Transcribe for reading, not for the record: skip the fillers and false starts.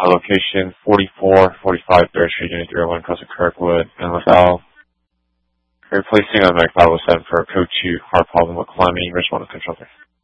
Location 4445 Bear Street, Unit 301, Cousin Kirkwood, and LaSalle. Replacing a Mac 507 for a code 2 hard problem with climbing. Response controller.